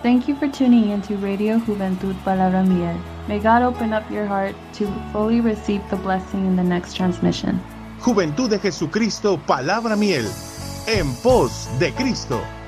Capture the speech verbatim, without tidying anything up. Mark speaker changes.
Speaker 1: Thank you for tuning into Radio Juventud Palabra Miel. May God open up your heart to fully receive the blessing in the next transmission.
Speaker 2: Juventud de Jesucristo, Palabra Miel, en pos de Cristo.